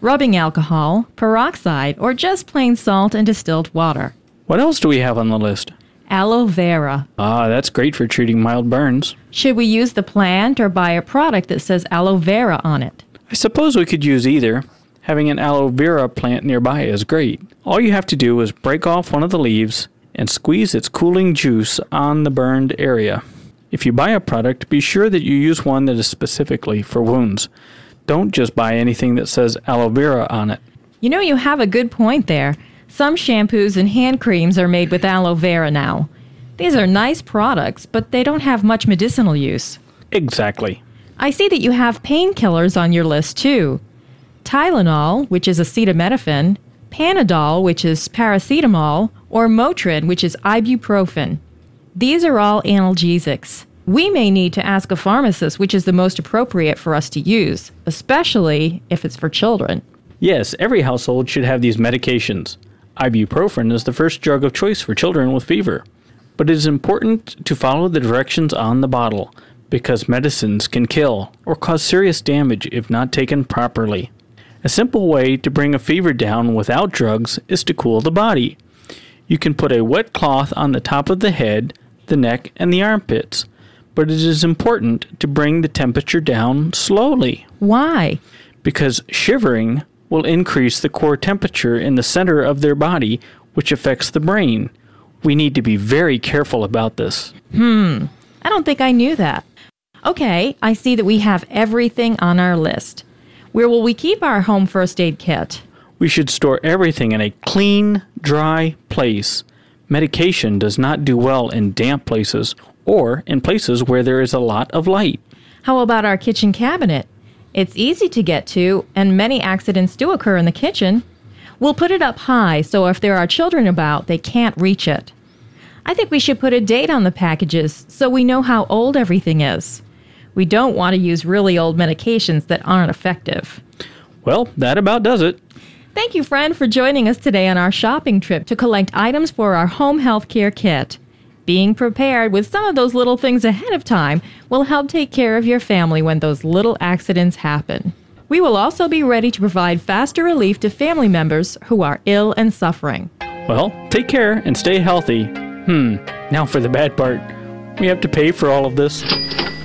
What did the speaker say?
rubbing alcohol, peroxide, or just plain salt and distilled water. What else do we have on the list? Aloe vera. Ah, that's great for treating mild burns. Should we use the plant or buy a product that says aloe vera on it? I suppose we could use either. Having an aloe vera plant nearby is great. All you have to do is break off one of the leaves and squeeze its cooling juice on the burned area. If you buy a product, be sure that you use one that is specifically for wounds. Don't just buy anything that says aloe vera on it. You know, you have a good point there. Some shampoos and hand creams are made with aloe vera now. These are nice products, but they don't have much medicinal use. Exactly. I see that you have painkillers on your list too. Tylenol, which is acetaminophen, Panadol, which is paracetamol, or Motrin, which is ibuprofen. These are all analgesics. We may need to ask a pharmacist which is the most appropriate for us to use, especially if it's for children. Yes, every household should have these medications. Ibuprofen is the first drug of choice for children with fever. But it is important to follow the directions on the bottle, because medicines can kill or cause serious damage if not taken properly. A simple way to bring a fever down without drugs is to cool the body. You can put a wet cloth on the top of the head, the neck, and the armpits, but it is important to bring the temperature down slowly. Why? Because shivering will increase the core temperature in the center of their body, which affects the brain. We need to be very careful about this. I don't think I knew that. Okay, I see that we have everything on our list. Where will we keep our home first aid kit? We should store everything in a clean, dry place. Medication does not do well in damp places or in places where there is a lot of light. How about our kitchen cabinet? It's easy to get to, and many accidents do occur in the kitchen. We'll put it up high so if there are children about, they can't reach it. I think we should put a date on the packages so we know how old everything is. We don't want to use really old medications that aren't effective. Well, that about does it. Thank you, friend, for joining us today on our shopping trip to collect items for our home health care kit. Being prepared with some of those little things ahead of time will help take care of your family when those little accidents happen. We will also be ready to provide faster relief to family members who are ill and suffering. Well, take care and stay healthy. Now for the bad part. We have to pay for all of this.